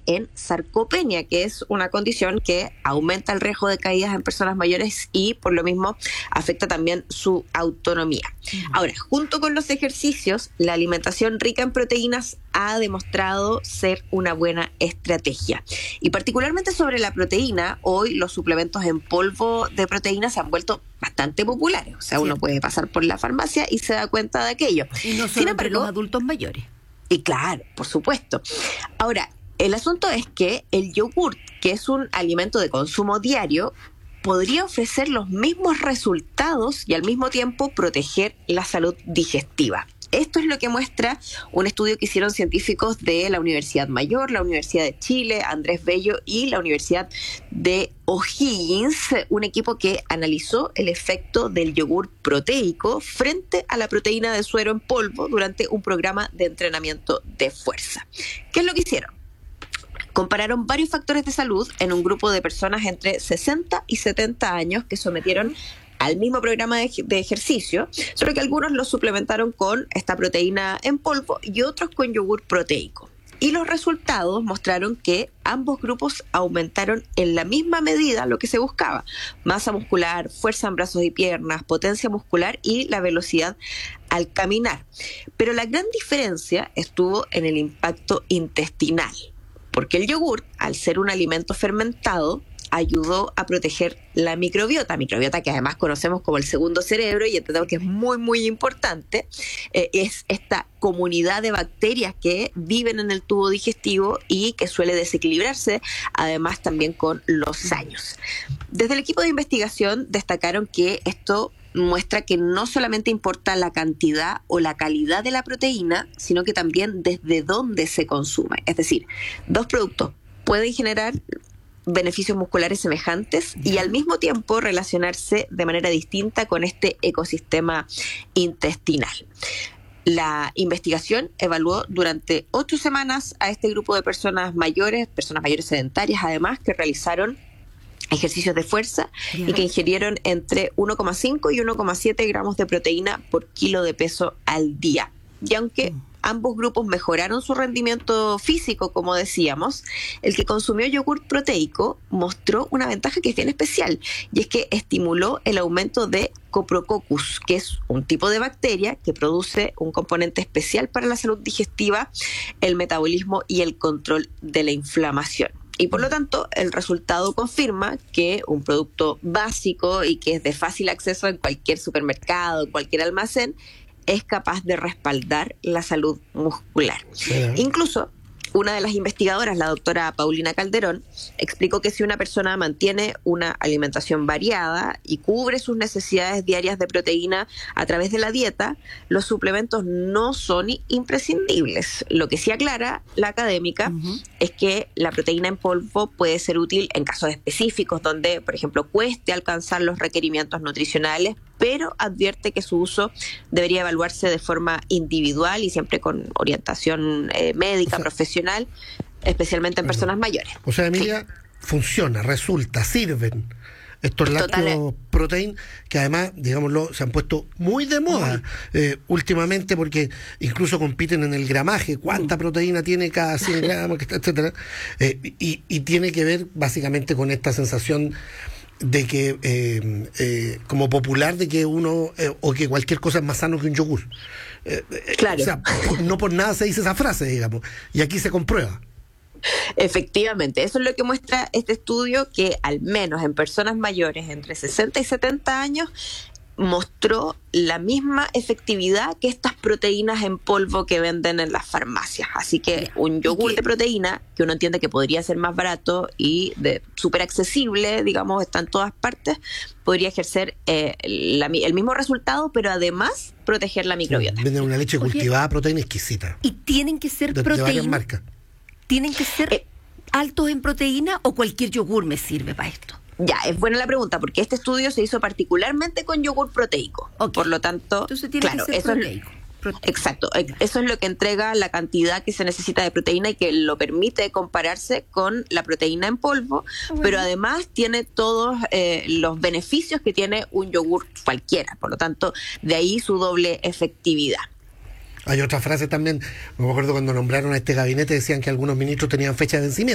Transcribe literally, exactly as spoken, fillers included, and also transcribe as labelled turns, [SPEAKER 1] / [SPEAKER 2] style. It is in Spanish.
[SPEAKER 1] en sarcopenia, que es una condición que aumenta el riesgo de caídas en personas mayores y por lo mismo afecta también su autonomía. Ahora, junto con los ejercicios, la alimentación rica en proteínas ha demostrado ser una buena estrategia. Y particularmente sobre la proteína, hoy los suplementos en polvo de proteína se han vuelto bastante populares. O sea, uno puede pasar por la farmacia y se da cuenta de aquello.
[SPEAKER 2] Y no solo entre los adultos mayores.
[SPEAKER 1] Y claro, por supuesto. Ahora, el asunto es que el yogur, que es un alimento de consumo diario, podría ofrecer los mismos resultados y al mismo tiempo proteger la salud digestiva. Esto es lo que muestra un estudio que hicieron científicos de la Universidad Mayor, la Universidad de Chile, Andrés Bello y la Universidad de O'Higgins, un equipo que analizó el efecto del yogur proteico frente a la proteína de suero en polvo durante un programa de entrenamiento de fuerza. ¿Qué es lo que hicieron? Compararon varios factores de salud en un grupo de personas entre sesenta y setenta años que sometieron al mismo programa de, de ejercicio, solo que algunos los suplementaron con esta proteína en polvo y otros con yogur proteico. Y los resultados mostraron que ambos grupos aumentaron en la misma medida lo que se buscaba: masa muscular, fuerza en brazos y piernas, potencia muscular y la velocidad al caminar. Pero la gran diferencia estuvo en el impacto intestinal, porque el yogur, al ser un alimento fermentado, ayudó a proteger la microbiota, microbiota que además conocemos como el segundo cerebro y entendemos que es muy, muy importante. Eh, es esta comunidad de bacterias que viven en el tubo digestivo y que suele desequilibrarse, además también con los años. Desde el equipo de investigación destacaron que esto muestra que no solamente importa la cantidad o la calidad de la proteína, sino que también desde dónde se consume. Es decir, dos productos pueden generar beneficios musculares semejantes y al mismo tiempo relacionarse de manera distinta con este ecosistema intestinal. La investigación evaluó durante ocho semanas a este grupo de personas mayores, personas mayores sedentarias además, que realizaron ejercicios de fuerza y que ingirieron entre uno coma cinco y uno coma siete gramos de proteína por kilo de peso al día. Y aunque ambos grupos mejoraron su rendimiento físico, como decíamos, el que consumió yogur proteico mostró una ventaja que es bien especial, y es que estimuló el aumento de Coprococcus, que es un tipo de bacteria que produce un componente especial para la salud digestiva, el metabolismo y el control de la inflamación. Y por lo tanto, el resultado confirma que un producto básico y que es de fácil acceso en cualquier supermercado, en cualquier almacén, es capaz de respaldar la salud muscular. Sí. Incluso, una de las investigadoras, la doctora Paulina Calderón, explicó que si una persona mantiene una alimentación variada y cubre sus necesidades diarias de proteína a través de la dieta, los suplementos no son imprescindibles. Lo que sí aclara la académica uh-huh. es que la proteína en polvo puede ser útil en casos específicos donde, por ejemplo, cueste alcanzar los requerimientos nutricionales, pero advierte que su uso debería evaluarse de forma individual y siempre con orientación eh, médica, o sea, profesional, especialmente en personas mayores.
[SPEAKER 3] O sea, Emilia, sí. funciona, resulta, sirven estos lácteos protein, que además, digámoslo, se han puesto muy de moda eh, últimamente, porque incluso compiten en el gramaje, cuánta proteína tiene cada cien gramos, etcétera, eh, y, y tiene que ver básicamente con esta sensación de que eh, eh, como popular de que uno eh, o que cualquier cosa es más sano que un yogur. Eh, claro. O sea, no por nada se dice esa frase, digamos, y aquí se comprueba.
[SPEAKER 1] Efectivamente, eso es lo que muestra este estudio, que al menos en personas mayores entre sesenta y setenta años mostró la misma efectividad que estas proteínas en polvo que venden en las farmacias. Así que un yogur de proteína, que uno entiende que podría ser más barato y de súper accesible, digamos, está en todas partes, podría ejercer eh, la, el mismo resultado, pero además proteger la microbiota.
[SPEAKER 3] Venden una leche cultivada, proteína exquisita.
[SPEAKER 2] ¿Y tienen que ser
[SPEAKER 3] de,
[SPEAKER 2] proteínas?
[SPEAKER 3] De varias marcas.
[SPEAKER 2] ¿Tienen que ser eh, altos en proteína o cualquier yogur me sirve para esto?
[SPEAKER 1] Ya, es buena la pregunta, porque este estudio se hizo particularmente con yogur proteico. Okay. Por lo tanto,
[SPEAKER 2] entonces tiene
[SPEAKER 1] claro,
[SPEAKER 2] que ser
[SPEAKER 1] eso
[SPEAKER 2] proteico.
[SPEAKER 1] Es, proteico. Exacto, eso es lo que entrega la cantidad que se necesita de proteína y que lo permite compararse con la proteína en polvo, bueno. pero además tiene todos eh, los beneficios que tiene un yogur cualquiera. Por lo tanto, de ahí su doble efectividad.
[SPEAKER 3] Hay otra frase también, me acuerdo cuando nombraron a este gabinete, decían que algunos ministros tenían fecha de vencimiento.